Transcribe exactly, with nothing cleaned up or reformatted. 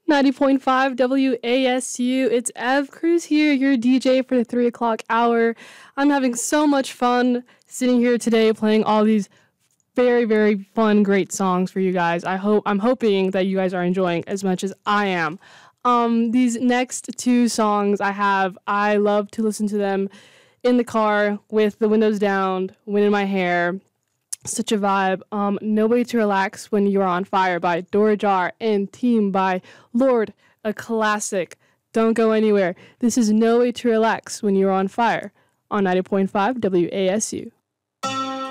ninety point five W A S U. It's Ev Cruz here, your D J for the three o'clock hour. I'm having so much fun sitting here today playing all these very, very fun, great songs for you guys. I hope I'm hoping that you guys are enjoying as much as I am. Um, these next two songs I have, I love to listen to them in the car with the windows down, wind in my hair. Such a vibe. Um, No Way to Relax When You're on Fire by Dora Jar and Team by Lord, a classic. Don't go anywhere. This is No Way to Relax When You're on Fire on ninety point five W A S U.